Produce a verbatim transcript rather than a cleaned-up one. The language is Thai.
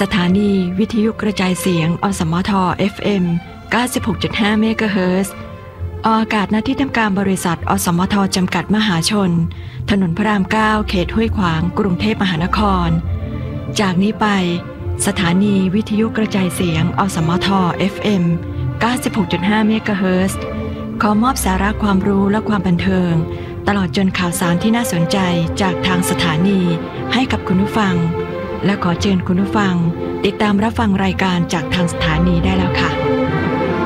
สถานีวิทยุกระจายเสียงอสมท เอฟ เอ็ม เก้าสิบหกจุดห้า เมกะเฮิรตซ์ออกอากาศณที่ทำการบริษัทอสมทจำกัดมหาชนถนนพระรามเก้าเขตห้วยขวางกรุงเทพมหานครจากนี้ไปสถานีวิทยุกระจายเสียงอสมท เอฟ เอ็ม เก้าสิบหกจุดห้า เมกะเฮิรตซ์ขอมอบสาระความรู้และความบันเทิงตลอดจนข่าวสารที่น่าสนใจจากทางสถานีให้กับคุณผู้ฟังและขอเชิญคุณผู้ฟังติดตามรับฟังรายการจากทางสถานีได้แล้วค่ะ